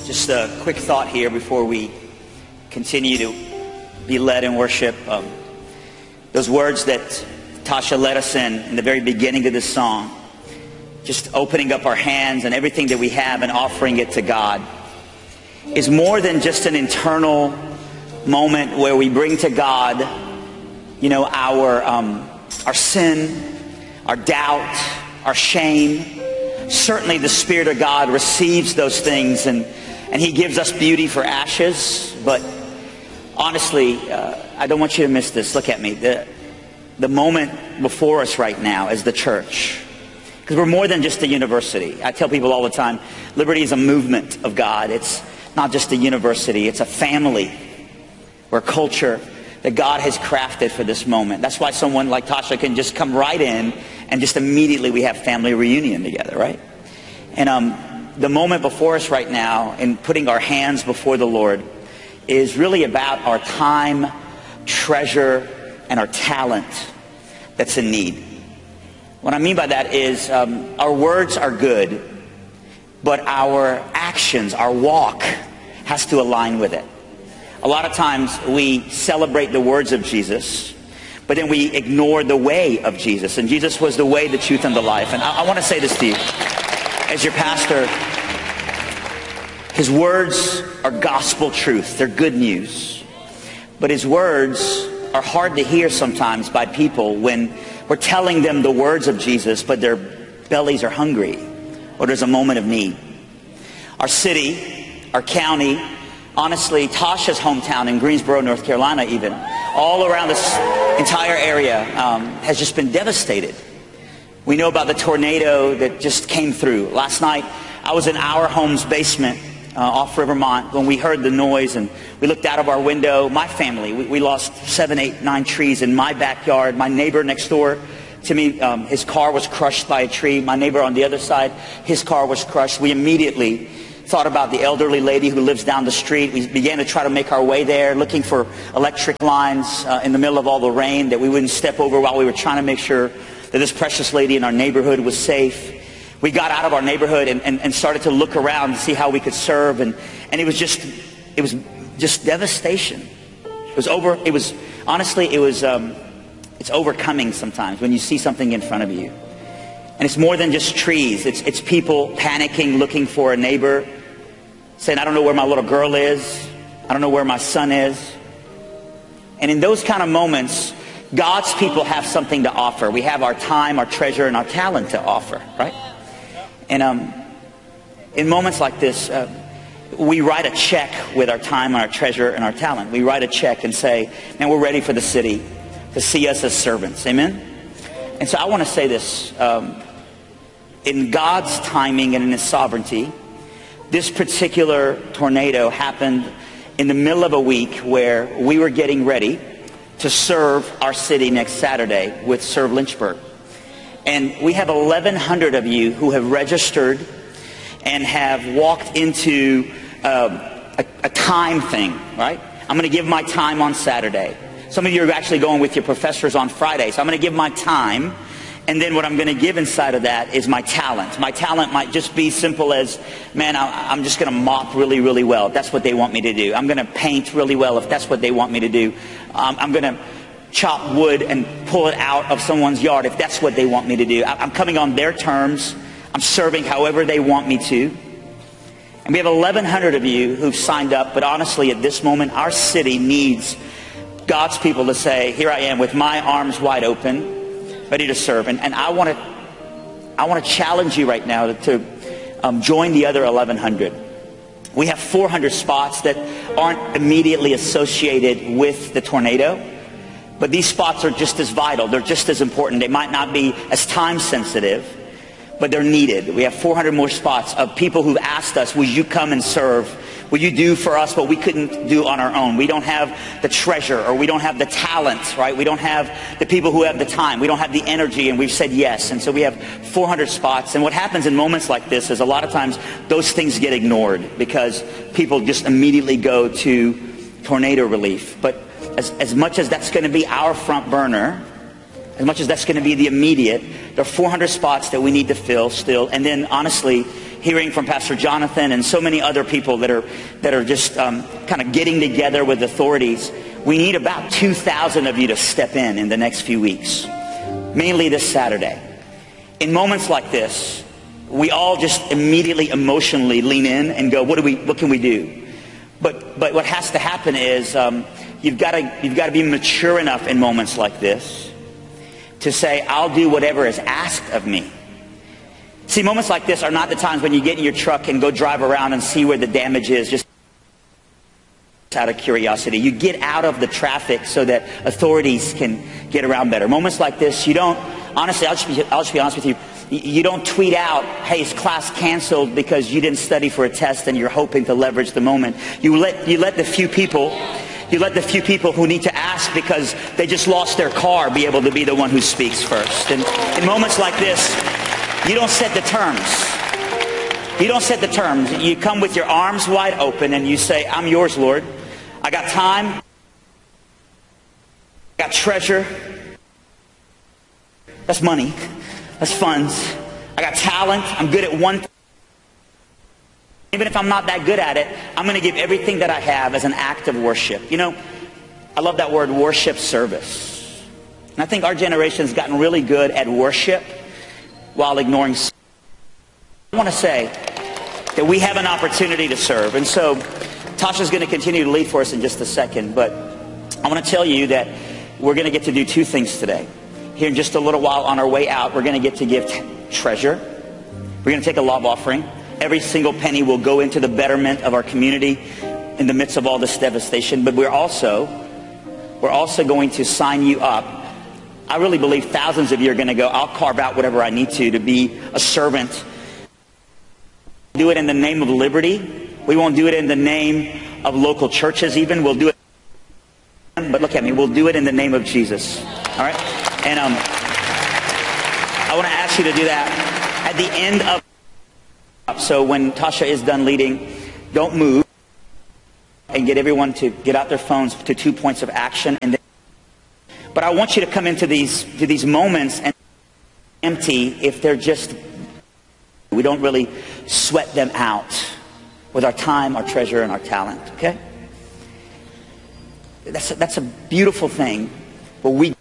Just a quick thought here before we continue to be led in worship. Those words that Tasha led us in the very beginning of this song, just opening up our hands and everything that we have and offering it to God, is more than just an internal moment where we bring to God, our sin, our doubt, our shame. Certainly the Spirit of God receives those things and He gives us beauty for ashes. But honestly, I don't want you to miss this. Look at me. The moment before us right now as the church, because we're more than just a university. I tell people all the time, Liberty is a movement of God. It's not just a university. It's a family. We're a culture that God has crafted for this moment. That's why someone like Tasha can just come right in and just immediately we have family reunion together, right? And the moment before us right now in putting our hands before the Lord is really about our time, treasure, and our talent that's in need. What I mean by that is our words are good, but our actions, our walk has to align with it. A lot of times we celebrate the words of Jesus, but then we ignore the way of Jesus. And Jesus was the way, the truth, and the life. And I want to say this to you. As your pastor, His words are gospel truth. They're good news. But His words are hard to hear sometimes by people when we're telling them the words of Jesus, but their bellies are hungry or there's a moment of need. Our city, our county, honestly, Tasha's hometown in Greensboro, North Carolina even, all around this entire area has just been devastated. We know about the tornado that just came through. Last night, I was in our home's basement off Rivermont when we heard the noise, and we looked out of our window. My family, we lost 7, 8, 9 trees in my backyard. My neighbor next door to me, his car was crushed by a tree. My neighbor on the other side, his car was crushed. We immediately thought about the elderly lady who lives down the street. We began to try to make our way there, looking for electric lines in the middle of all the rain that we wouldn't step over while we were trying to make sure that this precious lady in our neighborhood was safe. We got out of our neighborhood and started to look around to see how we could serve, and it was just devastation. It's overcoming sometimes when you see something in front of you. And it's more than just trees. It's people panicking, looking for a neighbor, saying, I don't know where my little girl is. I don't know where my son is. And in those kind of moments, God's people have something to offer. We have our time, our treasure, and our talent to offer, right? And in moments like this, we write a check with our time, our treasure, and our talent. We write a check and say, man, we're ready for the city to see us as servants. Amen? And so I want to say this. In God's timing and in His sovereignty, this particular tornado happened in the middle of a week where we were getting ready to serve our city next Saturday with Serve Lynchburg. And we have 1,100 of you who have registered and have walked into a time thing, right? I'm going to give my time on Saturday. Some of you are actually going with your professors on Friday. So I'm going to give my time. And then what I'm going to give inside of that is my talent. My talent might just be simple as, man, I'm just going to mop really, really well, if that's what they want me to do. I'm going to paint really well, if that's what they want me to do. I'm going to chop wood and pull it out of someone's yard, if that's what they want me to do. I'm coming on their terms. I'm serving however they want me to. And we have 1,100 of you who've signed up. But honestly, at this moment, our city needs God's people to say, here I am with my arms wide open, ready to serve. And I want to challenge you right now to join the other 1,100. We have 400 spots that aren't immediately associated with the tornado, but these spots are just as vital. They're just as important. They might not be as time sensitive, but they're needed. We have 400 more spots of people who've asked us, will you come and serve? Will you do for us what we couldn't do on our own? We don't have the treasure, or we don't have the talent, right? We don't have the people who have the time. We don't have the energy, and we've said yes. And so we have 400 spots. And what happens in moments like this is a lot of times those things get ignored because people just immediately go to tornado relief. But as much as that's going to be our front burner, as much as that's going to be the immediate, there are 400 spots that we need to fill still. And then honestly, hearing from Pastor Jonathan and so many other people that are just kind of getting together with authorities. We need about 2,000 of you to step in the next few weeks, mainly this Saturday. In moments like this, we all just immediately emotionally lean in and go, what can we do? But what has to happen is you've got to be mature enough in moments like this to say, I'll do whatever is asked of me. See, moments like this are not the times when you get in your truck and go drive around and see where the damage is just out of curiosity. You get out of the traffic so that authorities can get around better. Moments like this, you don't, honestly, I'll just be honest with you, you don't tweet out, hey, is class canceled because you didn't study for a test and you're hoping to leverage the moment. You let the few people who need to ask because they just lost their car be able to be the one who speaks first. And in moments like this, you don't set the terms. You don't set the terms. You come with your arms wide open and you say, I'm yours, Lord. I got time. I got treasure. That's money. That's funds. I got talent. I'm good at one thing. Even if I'm not that good at it, I'm going to give everything that I have as an act of worship. You know, I love that word, worship service. And I think our generation has gotten really good at worship while ignoring sin. I want to say that we have an opportunity to serve. And so Tasha's going to continue to lead for us in just a second. But I want to tell you that we're going to get to do two things today. Here in just a little while on our way out, we're going to get to give treasure. We're going to take a love offering. Every single penny will go into the betterment of our community in the midst of all this devastation. But we're also going to sign you up. I really believe thousands of you are going to go, I'll carve out whatever I need to be a servant. Do it in the name of liberty. We won't do it in the name of local churches even. We'll do it. But look at me. We'll do it in the name of Jesus. All right? And I want to ask you to do that at the end of. So when Tasha is done leading, don't move and get everyone to get out their phones to 2 points of action. But I want you to come into these moments and empty if they're just, we don't really sweat them out with our time, our treasure, and our talent. Okay? That's a beautiful thing. But we